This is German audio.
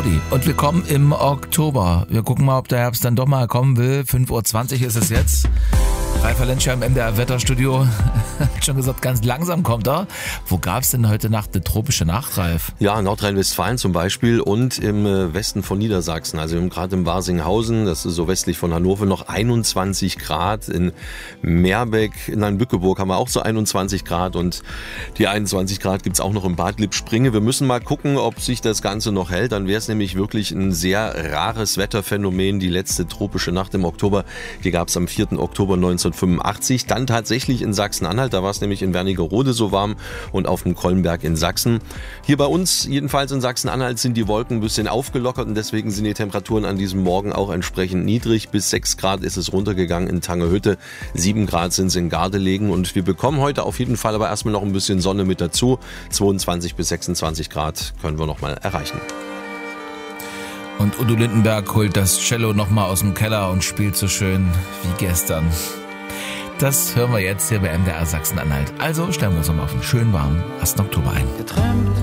Howdy. Und willkommen im Oktober. Wir gucken mal, ob der Herbst dann doch mal kommen will. 5.20 Uhr ist es jetzt. Ralf Lenscher im MDR Wetterstudio hat schon gesagt, ganz langsam kommt er. Wo gab es denn heute Nacht eine tropische Nacht, Ralf? Ja, Nordrhein-Westfalen zum Beispiel und im Westen von Niedersachsen. Also gerade im Warsinghausen, das ist so westlich von Hannover, noch 21 Grad. In Meerbeck, in Bückeburg haben wir auch so 21 Grad und die 21 Grad gibt's auch noch im Bad Lippspringe. Wir müssen mal gucken, ob sich das Ganze noch hält. Dann wäre es nämlich wirklich ein sehr rares Wetterphänomen. Die letzte tropische Nacht im Oktober, die gab's am 4. Oktober 1985. Dann tatsächlich in Sachsen-Anhalt, da war es nämlich in Wernigerode so warm und auf dem Kollenberg in Sachsen. Hier bei uns, jedenfalls in Sachsen-Anhalt, sind die Wolken ein bisschen aufgelockert und deswegen sind die Temperaturen an diesem Morgen auch entsprechend niedrig. Bis 6 Grad ist es runtergegangen in Tangehütte, 7 Grad sind es in Gardelegen und wir bekommen heute auf jeden Fall aber erstmal noch ein bisschen Sonne mit dazu. 22 bis 26 Grad können wir noch mal erreichen. Und Udo Lindenberg holt das Cello nochmal aus dem Keller und spielt so schön wie gestern. Das hören wir jetzt hier bei MDR Sachsen-Anhalt. Also stellen wir uns nochmal auf einen schönen warmen 1. Oktober ein.